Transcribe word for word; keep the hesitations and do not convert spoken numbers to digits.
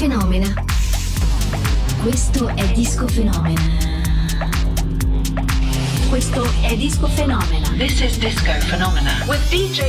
Fenomena. Questo è Disco Fenomena. Questo è Disco Fenomena. This is Disco Phenomena with D J